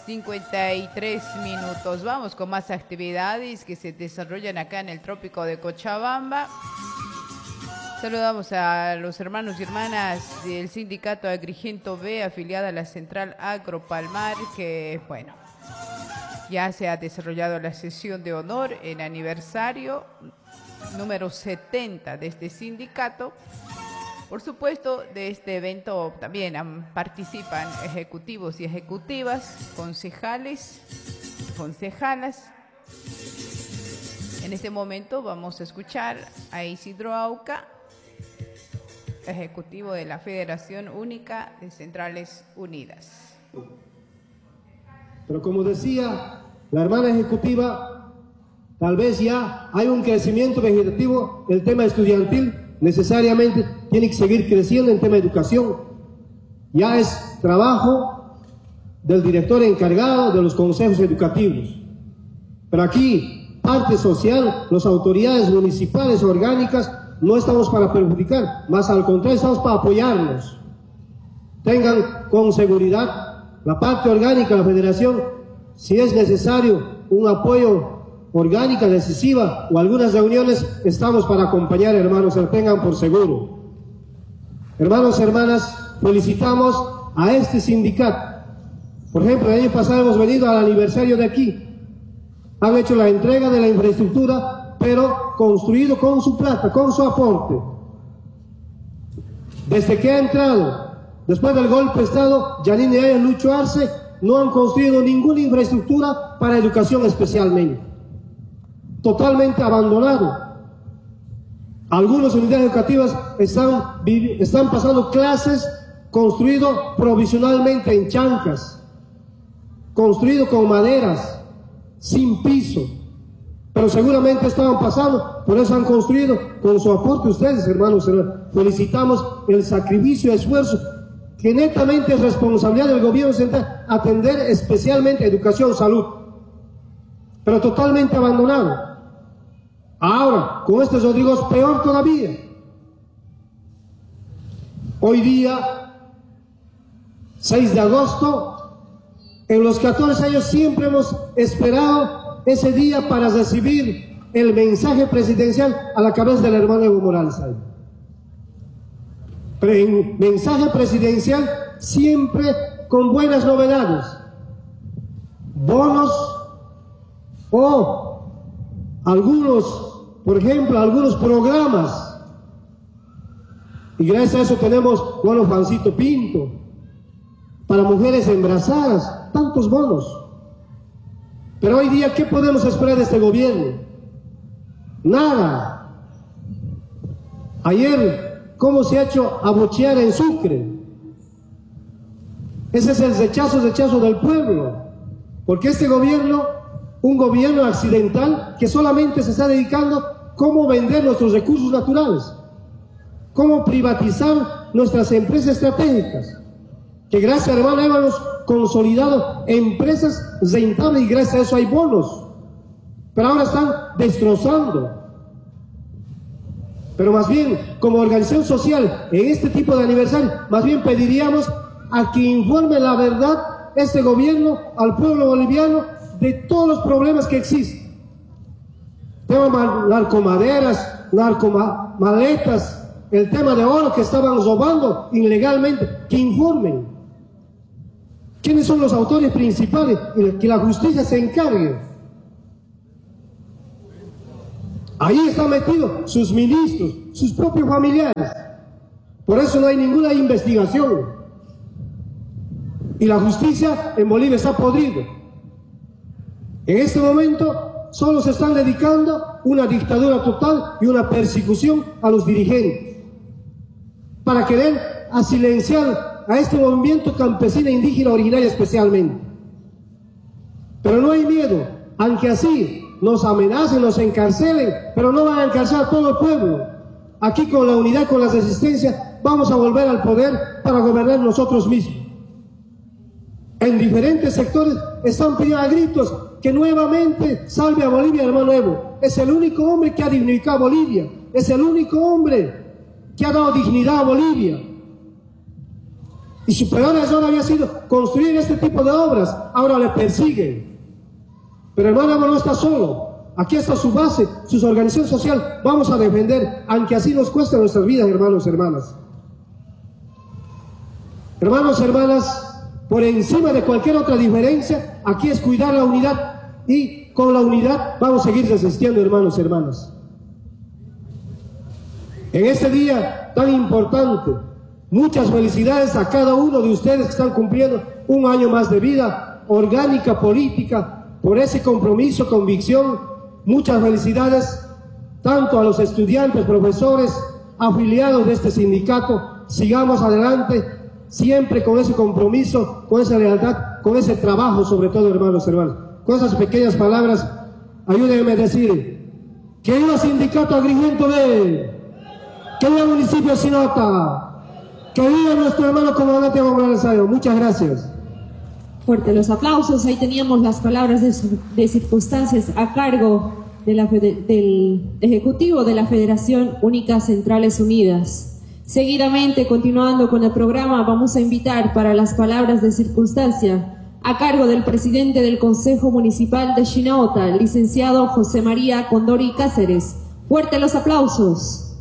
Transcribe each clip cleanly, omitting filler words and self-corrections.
8:53. Vamos con más actividades que se desarrollan acá en el trópico de Cochabamba. Saludamos a los hermanos y hermanas del Sindicato Agrigento B, afiliada a la Central Agro Palmar, que, bueno, ya se ha desarrollado la sesión de honor en aniversario número 70 de este sindicato. Por supuesto, de este evento también participan ejecutivos y ejecutivas, concejales, concejalas. En este momento vamos a escuchar a Isidro Auca, ejecutivo de la Federación Única de Centrales Unidas. Pero como decía la hermana ejecutiva, tal vez ya hay un crecimiento vegetativo, el tema estudiantil necesariamente tiene que seguir creciendo en tema de educación. Ya es trabajo del director encargado de los consejos educativos. Pero aquí, parte social, las autoridades municipales orgánicas, no estamos para perjudicar, más al contrario, estamos para apoyarnos. Tengan con seguridad la parte orgánica, la federación, si es necesario un apoyo orgánica decisiva o algunas reuniones, estamos para acompañar, hermanos, se tengan por seguro. Hermanos, hermanas, felicitamos a este sindicato. Por ejemplo, el año pasado hemos venido al aniversario de aquí. Han hecho la entrega de la infraestructura, pero construido con su plata, con su aporte. Desde que ha entrado, después del golpe de Estado, Yanine y Lucho Arce no han construido ninguna infraestructura para educación especialmente. Totalmente abandonado. Algunas unidades educativas están pasando clases construido provisionalmente en chancas, construido con maderas, sin piso. Pero seguramente estaban pasando, por eso han construido con su aporte ustedes, hermanos. Felicitamos el sacrificio y esfuerzo que netamente es responsabilidad del gobierno central atender especialmente educación, salud, pero totalmente abandonado. Ahora, con estos Rodrigo, peor todavía. Hoy día, 6 de agosto, en los 14 años siempre hemos esperado ese día para recibir el mensaje presidencial a la cabeza del hermano Evo Morales. Pero en mensaje presidencial siempre con buenas novedades, bonos o algunos, por ejemplo, algunos programas. Y gracias a eso tenemos bonos Juancito Pinto, para mujeres embarazadas, tantos bonos. Pero hoy día, ¿qué podemos esperar de este gobierno? Nada. Ayer, ¿cómo se ha hecho abuchear en Sucre? Ese es el rechazo del pueblo. Porque este gobierno, un gobierno accidental que solamente se está dedicando a cómo vender nuestros recursos naturales, cómo privatizar nuestras empresas estratégicas, que gracias a hermano hemos consolidado empresas rentables y gracias a eso hay bonos, pero ahora están destrozando. Pero más bien, como organización social, en este tipo de aniversario, más bien pediríamos a que informe la verdad este gobierno al pueblo boliviano de todos los problemas que existen. Tema narcomaderas, narcomaletas, el tema de oro que estaban robando ilegalmente, que informen. ¿Quiénes son los autores principales? Y que la justicia se encargue. Ahí están metidos sus ministros, sus propios familiares. Por eso no hay ninguna investigación. Y la justicia en Bolivia está podrida. En este momento solo se están dedicando a una dictadura total y una persecución a los dirigentes, para querer silenciar a este movimiento campesino e indígena originario especialmente. Pero no hay miedo, aunque así nos amenacen, nos encarcelen, pero no van a encarcelar a todo el pueblo. Aquí con la unidad, con la resistencia, vamos a volver al poder para gobernar nosotros mismos. En diferentes sectores están pidiendo a gritos que nuevamente salve a Bolivia, hermano Evo. Es el único hombre que ha dignificado a Bolivia, es el único hombre que ha dado dignidad a Bolivia. Y su peor error había sido construir este tipo de obras. Ahora le persiguen. Pero hermano, no está solo. Aquí está su base, su organización social. Vamos a defender, aunque así nos cueste nuestras vidas, hermanos, hermanas. Hermanos, hermanas, por encima de cualquier otra diferencia, aquí es cuidar la unidad. Y con la unidad vamos a seguir resistiendo, hermanos, hermanas. En este día tan importante, muchas felicidades a cada uno de ustedes que están cumpliendo un año más de vida orgánica, política, por ese compromiso, convicción. Muchas felicidades tanto a los estudiantes, profesores, afiliados de este sindicato. Sigamos adelante, siempre con ese compromiso, con esa lealtad, con ese trabajo, sobre todo, hermanos, hermanas. Con esas pequeñas palabras, ayúdenme a decir: que viva Sindicato Agrigento B, que viva Municipio Sinota, que viva nuestro hermano comandante Juan Morales Sayo. Muchas gracias. Fuerte los aplausos. Ahí teníamos las palabras de circunstancias a cargo del Ejecutivo de la Federación Única Centrales Unidas. Seguidamente, continuando con el programa, vamos a invitar para las palabras de circunstancia a cargo del presidente del Consejo Municipal de Chinaota, el licenciado José María Condori Cáceres. Fuerte los aplausos.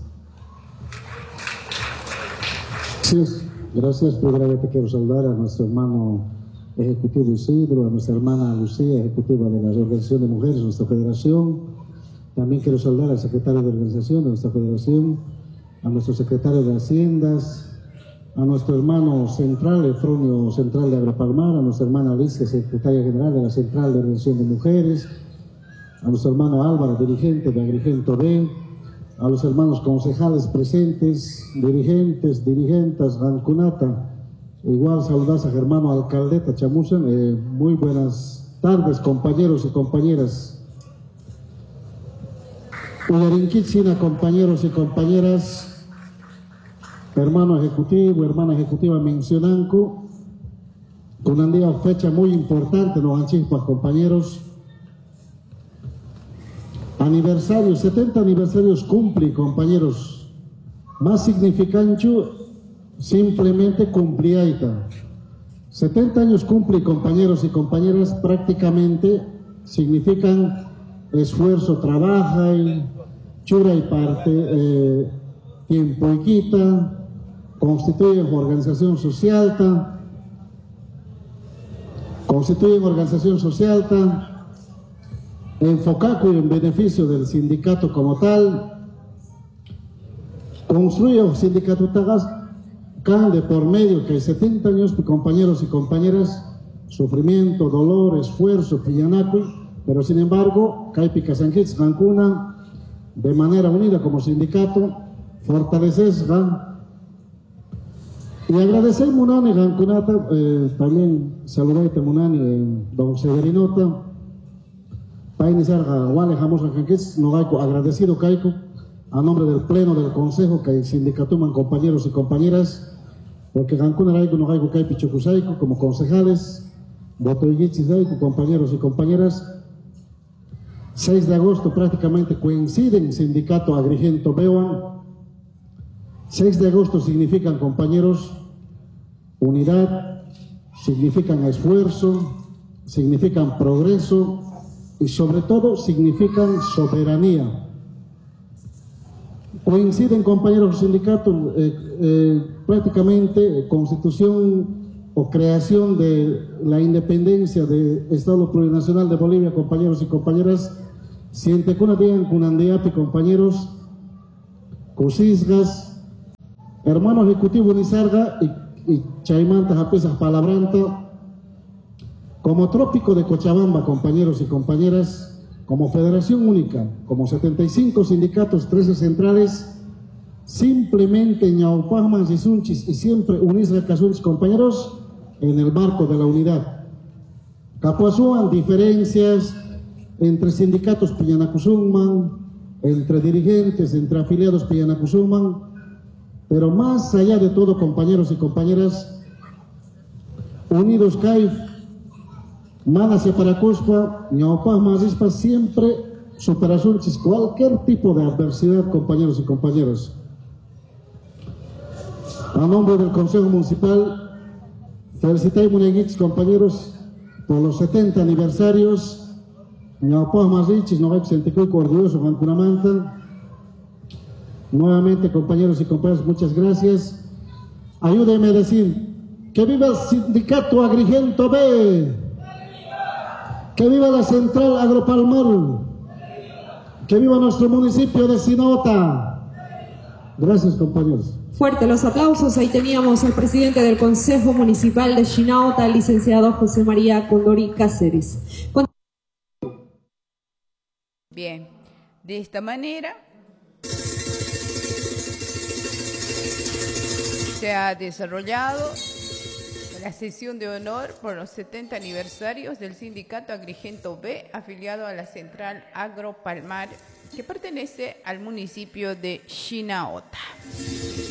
Gracias. Primeramente quiero saludar a nuestro hermano ejecutivo Isidro, a nuestra hermana Lucía, ejecutiva de la Organización de Mujeres de nuestra federación. También quiero saludar al secretario de organización de nuestra federación, a nuestro secretario de Haciendas, a nuestro hermano central, el Fronio Central de Agrapalmar, a nuestra hermana Alicia, secretaria general de la Central de Organización de Mujeres, a nuestro hermano Álvaro, dirigente de Agrigento B, a los hermanos concejales presentes, dirigentes, Rancunata. Igual saludas a Germano Alcaldeta Chamusan. Muy buenas tardes, compañeros y compañeras. Uyarinquichina, compañeros y compañeras. Hermano ejecutivo, hermana ejecutiva Mencionanco, con un día fecha muy importante, nos anchispas, compañeros. Aniversario, 70 aniversarios cumple, compañeros. Más significante, simplemente cumpliaita. 70 años cumple, compañeros y compañeras, prácticamente significan esfuerzo, trabaja y chura y parte, tiempo y quita, constituyen organización social, enfocado en beneficio del sindicato como tal, construye el sindicato Tagas, de por medio que 70 años, compañeros y compañeras, sufrimiento, dolor, esfuerzo, pillanacui, pero sin embargo, Caipica Sanjits, Rancuna, de manera unida como sindicato, fortaleces, y agradecer Munani, Rancunata, también saludar a Munani, don Severinota, para iniciar a Wale Jamos Ranquis, no agradecido Caico, a nombre del Pleno del Consejo, que el sindicato, compañeros y compañeras, porque Rancuna Raico no Raico Caipi Chocusaico, como concejales, Botoigichis Raico, compañeros y compañeras. 6 de agosto prácticamente coinciden sindicato Agrigento Bewan. 6 de agosto significan, compañeros, unidad, significan esfuerzo, significan progreso y sobre todo significan soberanía. Coinciden, compañeros, sindicatos, prácticamente constitución o creación de la independencia del Estado Plurinacional de Bolivia, compañeros y compañeras. Siente con Cunandiapi, compañeros, Cusisgas, hermano ejecutivo Nizarga y Chaimanta Japesas Palabranta, como Trópico de Cochabamba, compañeros y compañeras, como Federación Única, como 75 sindicatos, 13 centrales, simplemente Ñaupajman y Sunchis y siempre Unisra Casunchis, compañeros, en el marco de la unidad. Capuazúan diferencias entre sindicatos Pillanacuzumman, entre dirigentes, entre afiliados Pillanacuzumman, pero más allá de todo, compañeros y compañeras, unidos CAIF, Mana Separacuspa, Ñaupajman Rispa, siempre superasunchis cualquier tipo de adversidad, compañeros y compañeras. A nombre del Consejo Municipal, Felicitamos, compañeros, por los 70 aniversarios. Ñaupoa Marichis, no va a sentir orgulloso con Cunamanta. Nuevamente, compañeros y compañeras, muchas gracias. Ayúdenme a decir, que viva el Sindicato Agrigento B, que viva la Central Agropalmar, que viva nuestro municipio de Sinota. Gracias, compañeros. Fuerte los aplausos. Ahí teníamos al presidente del Consejo Municipal de Chinauta, el licenciado José María Condori Cáceres. Bien, de esta manera se ha desarrollado la sesión de honor por los 70 aniversarios del Sindicato Agrigento B, afiliado a la Central Agropalmar, que pertenece al municipio de Chinauta.